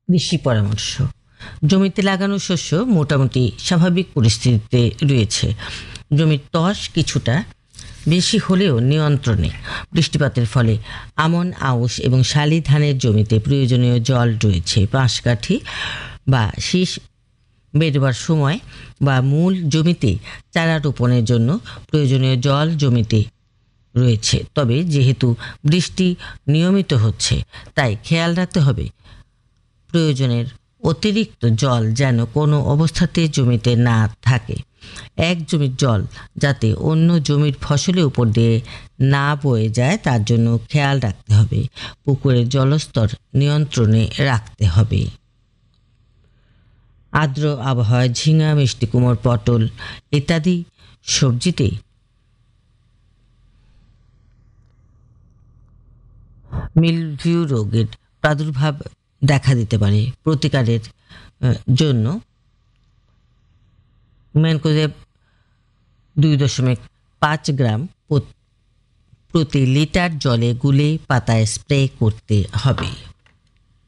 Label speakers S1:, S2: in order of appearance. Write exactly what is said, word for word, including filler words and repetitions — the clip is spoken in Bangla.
S1: কৃষি পরামর্শ। জমিতে লাগানো শস্য মোটামুটি স্বাভাবিক পরিস্থিতিতে রয়েছে। জমির ত্বস কিছুটা বেশি হলেও নিয়ন্ত্রণে। বৃষ্টিপাতের ফলে আমন, আউশ এবং শালি ধানের জমিতে প্রয়োজনীয় জল রয়েছে। বাঁশকাঠি বা শীষ বেরোবার সময় বা মূল জমিতে চারা রোপণের জন্য প্রয়োজনীয় জল জমিতে রয়েছে। তবে যেহেতু বৃষ্টি নিয়মিত হচ্ছে, তাই খেয়াল রাখতে হবে প্রয়োজনের অতিরিক্ত জল যেন কোনো অবস্থাতে জমিতে না থাকে। এক জমির জল যাতে অন্য জমির ফসলের উপর দিয়ে না বয়ে যায় তার জন্য খেয়াল রাখতে হবে। পুকুরের জলস্তর নিয়ন্ত্রণে রাখতে হবে। আর্দ্র আবহাওয়ায় ঝিঙা, মিষ্টি কুমড়, পটল ইত্যাদি সবজিতে মিলভিউ রোগের প্রাদুর্ভাব দেখা দিতে পারে। প্রতিকারের জন্য ম্যানকোজেব দুই দশমিক পাঁচ গ্রাম প্রতি লিটার জলে গুলে পাতায় স্প্রে করতে হবে।